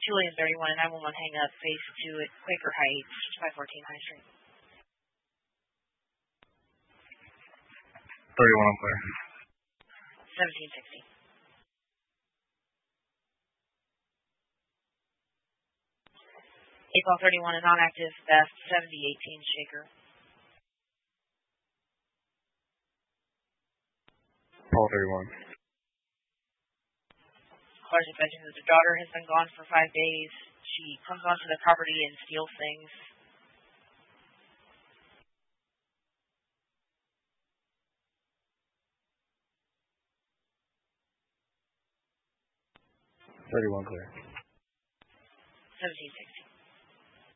Julian 31 and 911 hang up, phase 2 at Quaker Heights, 514 High Street. 31, I'm clear. 1760. April 31, a non-active theft, 7018 Shaker. Paul 31. Clark admitting that the daughter has been gone for 5 days. She comes onto the property and steals things. $31 clear. 1760.